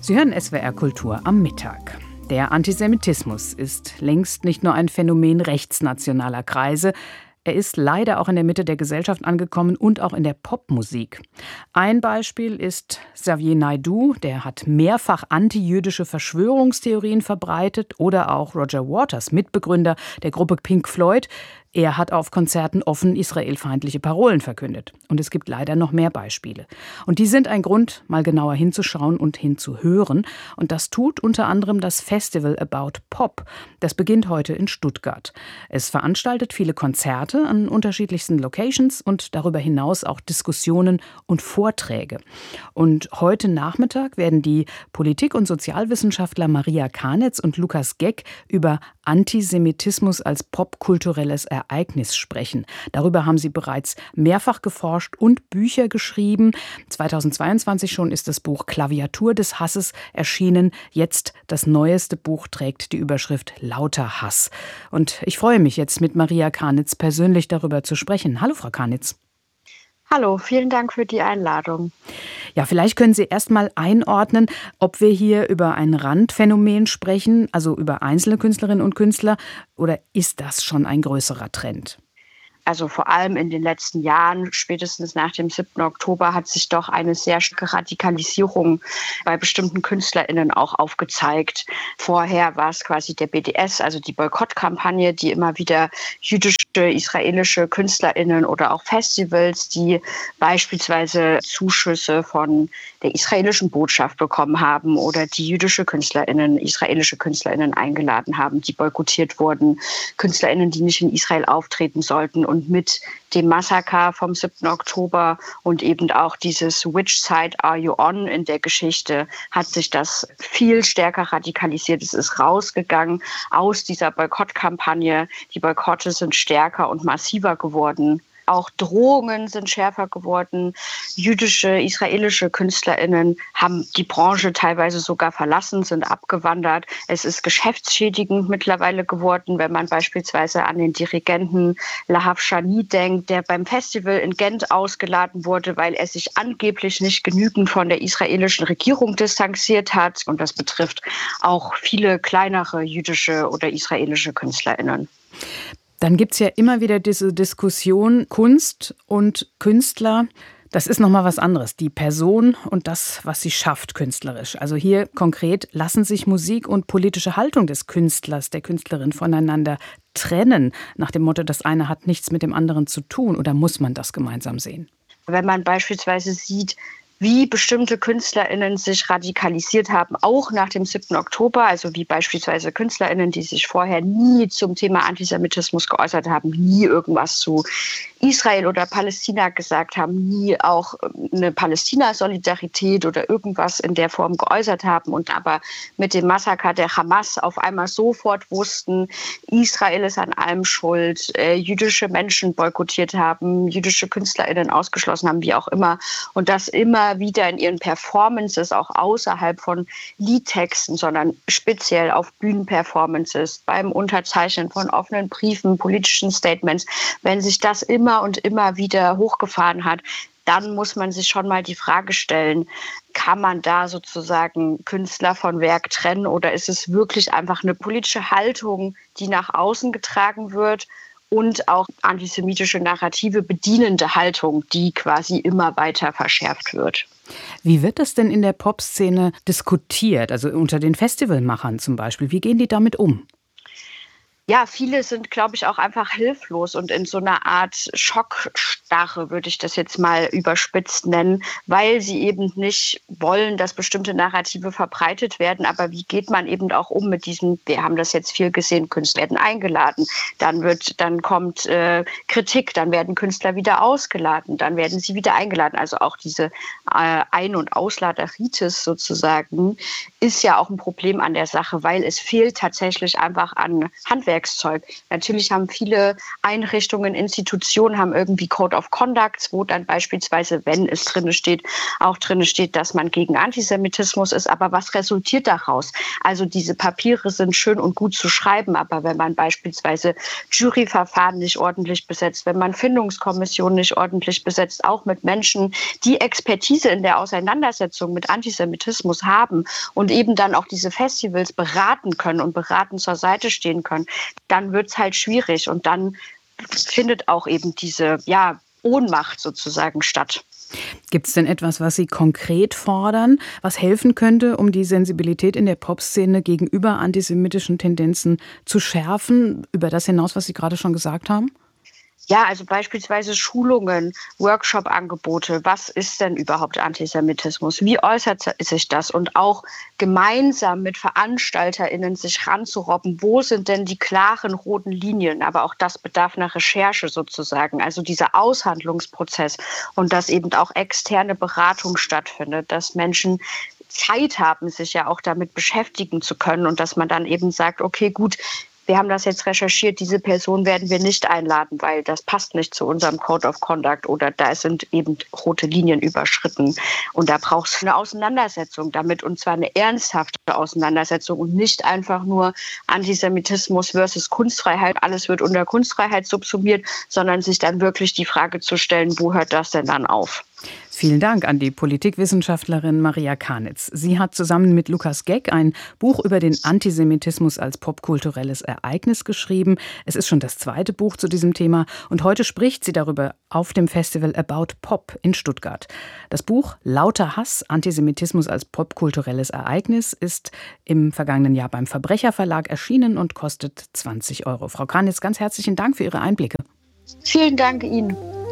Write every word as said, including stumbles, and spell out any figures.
Sie hören S W R Kultur am Mittag. Der Antisemitismus ist längst nicht nur ein Phänomen rechtsnationaler Kreise. Er ist leider auch in der Mitte der Gesellschaft angekommen und auch in der Popmusik. Ein Beispiel ist Xavier Naidoo, der hat mehrfach antijüdische Verschwörungstheorien verbreitet, oder auch Roger Waters, Mitbegründer der Gruppe Pink Floyd. Er hat auf Konzerten offen israelfeindliche Parolen verkündet. Und es gibt leider noch mehr Beispiele. Und die sind ein Grund, mal genauer hinzuschauen und hinzuhören. Und das tut unter anderem das Festival About Pop. Das beginnt heute in Stuttgart. Es veranstaltet viele Konzerte an unterschiedlichsten Locations und darüber hinaus auch Diskussionen und Vorträge. Und heute Nachmittag werden die Politik- und Sozialwissenschaftler Maria Kanitz und Lukas Geck über Antisemitismus als popkulturelles Ereignis sprechen. Darüber haben sie bereits mehrfach geforscht und Bücher geschrieben. zweitausendzweiundzwanzig schon ist das Buch Klaviatur des Hasses erschienen. Jetzt das neueste Buch trägt die Überschrift Lauter Hass. Und ich freue mich jetzt mit Maria Kanitz persönlich darüber zu sprechen. Hallo, Frau Kanitz. Hallo, vielen Dank für die Einladung. Ja, vielleicht können Sie erst mal einordnen, ob wir hier über ein Randphänomen sprechen, also über einzelne Künstlerinnen und Künstler, oder ist das schon ein größerer Trend? Also vor allem in den letzten Jahren, spätestens nach dem siebten Oktober, hat sich doch eine sehr starke Radikalisierung bei bestimmten KünstlerInnen auch aufgezeigt. Vorher war es quasi der B D S, also die Boykottkampagne, die immer wieder jüdische, israelische KünstlerInnen oder auch Festivals, die beispielsweise Zuschüsse von der israelischen Botschaft bekommen haben oder die jüdische KünstlerInnen, israelische KünstlerInnen eingeladen haben, die boykottiert wurden, KünstlerInnen, die nicht in Israel auftreten sollten. Und Und mit dem Massaker vom siebten Oktober und eben auch dieses Which side are you on in der Geschichte hat sich das viel stärker radikalisiert. Es ist rausgegangen aus dieser Boykottkampagne. Die Boykotte sind stärker und massiver geworden. Auch Drohungen sind schärfer geworden. Jüdische, israelische KünstlerInnen haben die Branche teilweise sogar verlassen, sind abgewandert. Es ist geschäftsschädigend mittlerweile geworden, wenn man beispielsweise an den Dirigenten Lahav Shani denkt, der beim Festival in Gent ausgeladen wurde, weil er sich angeblich nicht genügend von der israelischen Regierung distanziert hat. Und das betrifft auch viele kleinere jüdische oder israelische KünstlerInnen. Dann gibt es ja immer wieder diese Diskussion, Kunst und Künstler, das ist nochmal was anderes. Die Person und das, was sie schafft künstlerisch. Also hier konkret, lassen sich Musik und politische Haltung des Künstlers, der Künstlerin voneinander trennen? Nach dem Motto, das eine hat nichts mit dem anderen zu tun, oder muss man das gemeinsam sehen? Wenn man beispielsweise sieht, wie bestimmte KünstlerInnen sich radikalisiert haben, auch nach dem siebten Oktober, also wie beispielsweise KünstlerInnen, die sich vorher nie zum Thema Antisemitismus geäußert haben, nie irgendwas zu Israel oder Palästina gesagt haben, nie auch eine Palästina-Solidarität oder irgendwas in der Form geäußert haben und aber mit dem Massaker der Hamas auf einmal sofort wussten, Israel ist an allem schuld, äh, jüdische Menschen boykottiert haben, jüdische KünstlerInnen ausgeschlossen haben, wie auch immer, und das immer wieder in ihren Performances, auch außerhalb von Liedtexten, sondern speziell auf Bühnenperformances, beim Unterzeichnen von offenen Briefen, politischen Statements, wenn sich das immer und immer wieder hochgefahren hat, dann muss man sich schon mal die Frage stellen, kann man da sozusagen Künstler von Werk trennen oder ist es wirklich einfach eine politische Haltung, die nach außen getragen wird? Und auch antisemitische Narrative bedienende Haltung, die quasi immer weiter verschärft wird. Wie wird das denn in der Popszene diskutiert, also unter den Festivalmachern zum Beispiel? Wie gehen die damit um? Ja, viele sind, glaube ich, auch einfach hilflos und in so einer Art Schockstarre, würde ich das jetzt mal überspitzt nennen, weil sie eben nicht wollen, dass bestimmte Narrative verbreitet werden. Aber wie geht man eben auch um mit diesem, wir haben das jetzt viel gesehen, Künstler werden eingeladen, dann wird, dann kommt äh, Kritik, dann werden Künstler wieder ausgeladen, dann werden sie wieder eingeladen. Also auch diese äh, Ein- und Ausladeritis sozusagen ist ja auch ein Problem an der Sache, weil es fehlt tatsächlich einfach an Handwerk. Handwerkszeug. Natürlich haben viele Einrichtungen, Institutionen haben irgendwie Code of Conduct, wo dann beispielsweise, wenn es drin steht, auch drin steht, dass man gegen Antisemitismus ist. Aber was resultiert daraus? Also diese Papiere sind schön und gut zu schreiben, aber wenn man beispielsweise Juryverfahren nicht ordentlich besetzt, wenn man Findungskommissionen nicht ordentlich besetzt, auch mit Menschen, die Expertise in der Auseinandersetzung mit Antisemitismus haben und eben dann auch diese Festivals beraten können und beraten zur Seite stehen können, dann wird es halt schwierig und dann findet auch eben diese ja, Ohnmacht sozusagen statt. Gibt es denn etwas, was Sie konkret fordern, was helfen könnte, um die Sensibilität in der Popszene gegenüber antisemitischen Tendenzen zu schärfen, über das hinaus, was Sie gerade schon gesagt haben? Ja, also beispielsweise Schulungen, Workshop-Angebote. Was ist denn überhaupt Antisemitismus? Wie äußert sich das? Und auch gemeinsam mit VeranstalterInnen sich ranzurobben. Wo sind denn die klaren roten Linien? Aber auch das bedarf einer Recherche sozusagen. Also dieser Aushandlungsprozess und dass eben auch externe Beratung stattfindet, dass Menschen Zeit haben, sich ja auch damit beschäftigen zu können und dass man dann eben sagt, okay, gut, wir haben das jetzt recherchiert, diese Person werden wir nicht einladen, weil das passt nicht zu unserem Code of Conduct oder da sind eben rote Linien überschritten. Und da braucht es eine Auseinandersetzung damit und zwar eine ernsthafte Auseinandersetzung und nicht einfach nur Antisemitismus versus Kunstfreiheit. Alles wird unter Kunstfreiheit subsumiert, sondern sich dann wirklich die Frage zu stellen, wo hört das denn dann auf? Vielen Dank an die Politikwissenschaftlerin Maria Kanitz. Sie hat zusammen mit Lukas Geck ein Buch über den Antisemitismus als popkulturelles Ereignis geschrieben. Es ist schon das zweite Buch zu diesem Thema und heute spricht sie darüber auf dem Festival About Pop in Stuttgart. Das Buch Lauter Hass, Antisemitismus als popkulturelles Ereignis ist im vergangenen Jahr beim Verbrecherverlag erschienen und kostet zwanzig Euro. Frau Kanitz, ganz herzlichen Dank für Ihre Einblicke. Vielen Dank Ihnen.